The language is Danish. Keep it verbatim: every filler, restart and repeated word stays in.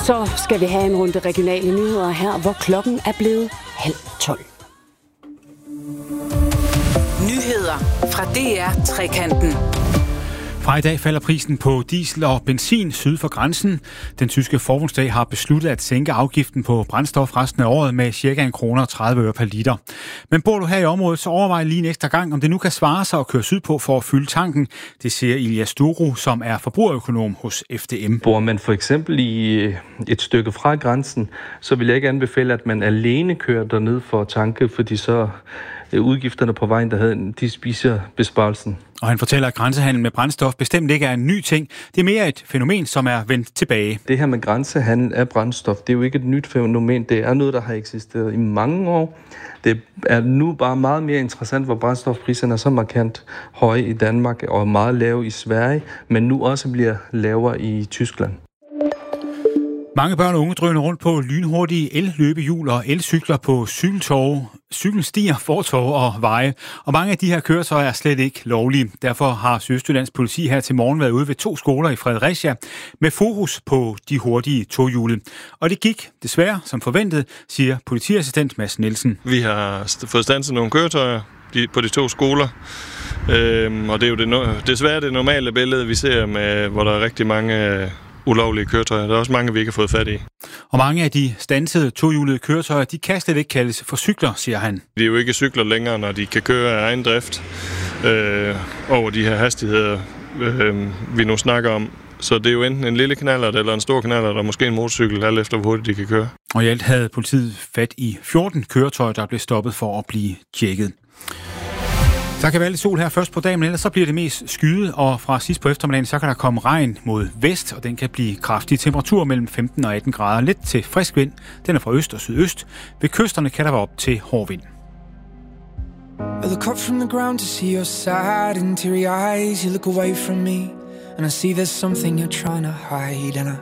Så skal vi have en runde regionale nyheder her, hvor klokken er blevet halv tolv. Nyheder fra D R Trekanten. Fra i dag falder prisen på diesel og benzin syd for grænsen. Den tyske forbundsdag har besluttet at sænke afgiften på brændstof resten af året med ca. en krone og tredive øre per liter. Men bor du her i området, så overvej lige en ekstra gang, om det nu kan svare sig at køre sydpå for at fylde tanken. Det siger Ilja Sturu, som er forbrugerøkonom hos F D M. Bor man for eksempel i et stykke fra grænsen, så vil jeg ikke anbefale, at man alene kører derned for at tanke, fordi så udgifterne på vejen, der havde, de spiser besparelsen. Og han fortæller, at grænsehandel med brændstof bestemt ikke er en ny ting. Det er mere et fænomen, som er vendt tilbage. Det her med grænsehandel af brændstof, det er jo ikke et nyt fænomen. Det er noget, der har eksisteret i mange år. Det er nu bare meget mere interessant, hvor brændstofpriserne er så markant høje i Danmark og meget lave i Sverige, men nu også bliver lavere i Tyskland. Mange børn og unge drøner rundt på lynhurtige el-løbehjul og elcykler på cykeltorve, cykelstier, fortorve og veje. Og mange af de her køretøjer er slet ikke lovlige. Derfor har Sydøstjyllands politi her til morgen været ude ved to skoler i Fredericia med fokus på de hurtige tohjulede. Og det gik desværre som forventet, siger politiassistent Mads Nielsen. Vi har fået standset nogle køretøjer på de to skoler. Øhm, og det er jo det, desværre det normale billede, vi ser, med, hvor der er rigtig mange ulovlige køretøjer. Der er også mange, vi ikke har fået fat i. Og mange af de standsede tohjulede køretøjer, de kan slet ikke kaldes for cykler, siger han. De er jo ikke cykler længere, når de kan køre af egen drift øh, over de her hastigheder, øh, vi nu snakker om. Så det er jo enten en lille knallert eller en stor knallert, og måske en motorcykel, alt efter hvor hurtigt de kan køre. Og i alt havde politiet fat i fjorten køretøjer, der blev stoppet for at blive tjekket. Der kan være lidt sol her først på dagen, men ellers så bliver det mest skyet, og fra sidst på eftermiddagen, så kan der komme regn mod vest, og den kan blive kraftig. Temperatur mellem femten og atten grader, lidt til frisk vind. Den er fra øst og sydøst. Ved kysterne kan der være op til hård vind. I look up from the ground to see your sad and teary eyes. You look away from me, and I see there's something you're trying to hide. And I